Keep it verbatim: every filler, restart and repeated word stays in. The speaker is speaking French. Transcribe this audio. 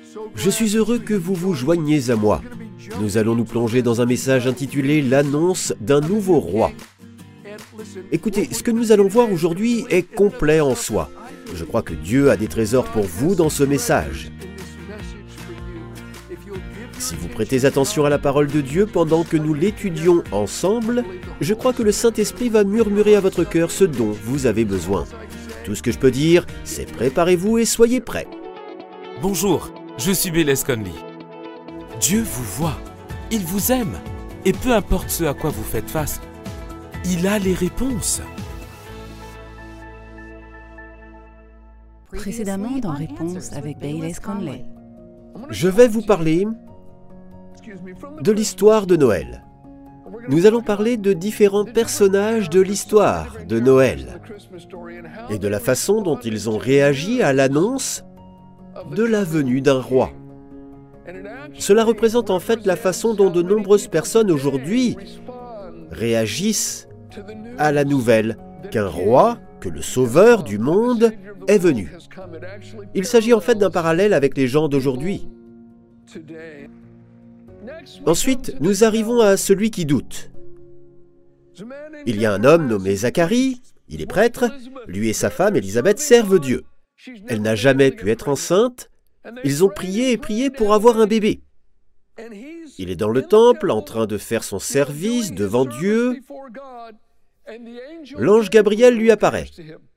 Je suis heureux que vous vous joigniez à moi. Nous allons nous plonger dans un message intitulé « L'annonce d'un nouveau roi ». Écoutez, ce que nous allons voir aujourd'hui est complet en soi. Je crois que Dieu a des trésors pour vous dans ce message. Si vous prêtez attention à la parole de Dieu pendant que nous l'étudions ensemble, je crois que le Saint-Esprit va murmurer à votre cœur ce dont vous avez besoin. Tout ce que je peux dire, c'est préparez-vous et soyez prêts. Bonjour, je suis Bélez Conley. Dieu vous voit, il vous aime, et peu importe ce à quoi vous faites face, il a les réponses. Précédemment dans Réponse avec Bélez Conley. Je vais vous parler de l'histoire de Noël. Nous allons parler de différents personnages de l'histoire de Noël et de la façon dont ils ont réagi à l'annonce de la venue d'un roi. Cela représente en fait la façon dont de nombreuses personnes aujourd'hui réagissent à la nouvelle qu'un roi, que le sauveur du monde, est venu. Il s'agit en fait d'un parallèle avec les gens d'aujourd'hui. Ensuite, nous arrivons à celui qui doute. Il y a un homme nommé Zacharie, il est prêtre, lui et sa femme Élisabeth servent Dieu. Elle n'a jamais pu être enceinte, ils ont prié et prié pour avoir un bébé. Il est dans le temple en train de faire son service devant Dieu. L'ange Gabriel lui apparaît.